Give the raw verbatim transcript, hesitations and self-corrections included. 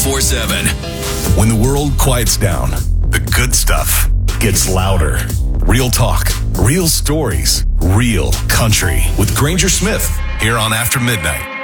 twenty-four seven. When the world quiets down, the good stuff gets louder. Real talk, real stories, real country. With Granger Smith, here on After Midnight.